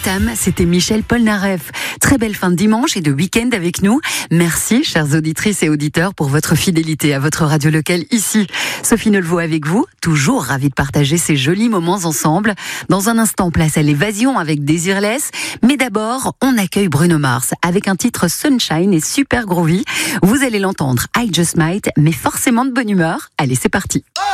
Tam, c'était Michel Polnareff. Très belle fin de dimanche et de week-end avec nous. Merci, chères auditrices et auditeurs, pour votre fidélité à votre radio locale ici. Sophie Neulvaux avec vous, toujours ravie de partager ces jolis moments ensemble. Dans un instant, place à l'évasion avec Désirless. Mais d'abord, on accueille Bruno Mars avec un titre Sunshine et super groovy. Vous allez l'entendre, I Just Might, mais forcément de bonne humeur. Allez, c'est parti.